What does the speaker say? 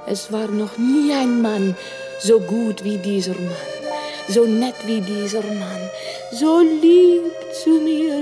Es war noch nie ein Mann so gut wie dieser Mann, so nett wie dieser Mann, so lieb zu mir